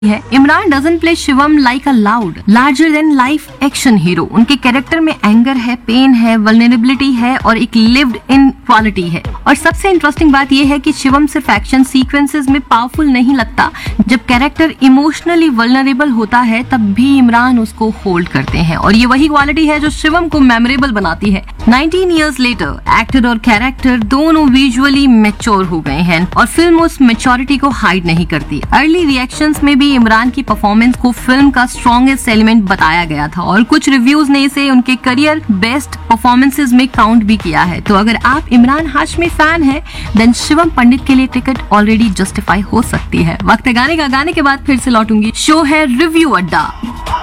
है Imran doesn't play Shivam like a loud larger than life action hero. उनके character में anger है, पेन है, वल्नरेबिलिटी है और एक लिव्ड इन क्वालिटी है। और सबसे इंटरेस्टिंग बात यह है कि शिवम सिर्फ एक्शन सीक्वेंसेस में पावरफुल नहीं लगता, जब कैरेक्टर इमोशनली वल्नरेबल होता है तब भी इमरान उसको होल्ड करते हैं और ये वही क्वालिटी है जो शिवम को मेमोरेबल बनाती है। 19 years later एक्टर और कैरेक्टर दोनों विजुअली मैच्योर हो गए हैं और फिल्म उस मैच्योरिटी को हाइड नहीं करती। अर्ली रिएक्शंस में भी इमरान की परफॉर्मेंस को फिल्म का स्ट्रॉन्गेस्ट एलिमेंट बताया गया था और कुछ रिव्यूज ने इसे उनके करियर बेस्ट परफॉर्मेंसेस में काउंट भी किया है। तो अगर आप इमरान हाशमी फैन हैं, देन शिवम पंडित के लिए टिकट ऑलरेडी जस्टिफाई हो सकती है। वक्त है गाने का, गाने के बाद फिर से लौटूंगी। शो है रिव्यू अड्डा।